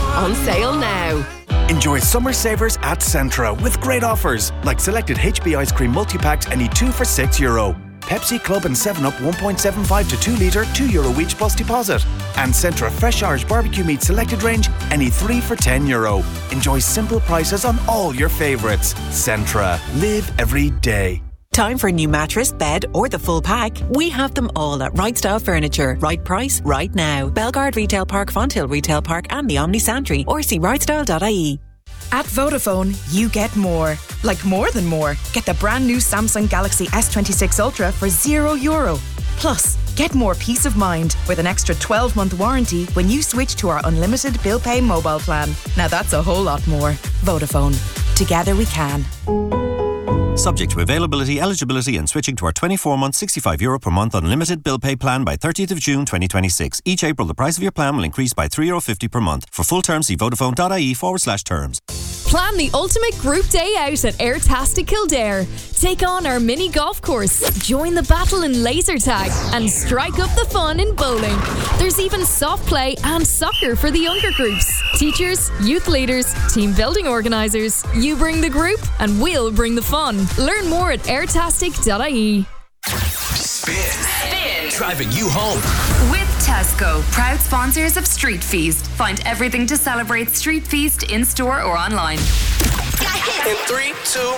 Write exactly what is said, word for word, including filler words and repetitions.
On sale now. Enjoy summer savers at Centra with great offers like selected H B ice cream multi-packs any two for six euro. Pepsi Club and seven up one point seven five to two litre, two euro each plus deposit. And Centra Fresh Irish Barbecue Meat selected range any three for ten euro. Enjoy simple prices on all your favourites. Centra. Live every day. Time for a new mattress, bed or the full pack? We have them all at Right Style Furniture. Right price, right now. Belgard Retail Park, Fonthill Retail Park and the Omni Santry or see right style dot I E. At Vodafone, you get more. Like more than more. Get the brand new Samsung Galaxy S twenty-six Ultra for zero euro. Plus, get more peace of mind with an extra twelve month warranty when you switch to our unlimited bill pay mobile plan. Now that's a whole lot more. Vodafone. Together we can. Subject to availability, eligibility and switching to our twenty-four month sixty-five euro per month unlimited bill pay plan by thirtieth of June twenty twenty-six. Each April the price of your plan will increase by three euro fifty per month. For full terms see vodafone.ie forward slash terms. Plan the ultimate group day out at Airtastic Kildare. Take on our mini golf course, join the battle in laser tag and strike up the fun in bowling. There's even soft play and soccer for the younger groups. Teachers, youth leaders, team building organisers. You bring the group and we'll bring the fun. Learn more at airtastic dot I E. Spin. Spin. Driving you home. With Tesco, proud sponsors of Street Feast. Find everything to celebrate Street Feast in store or online. In three, two,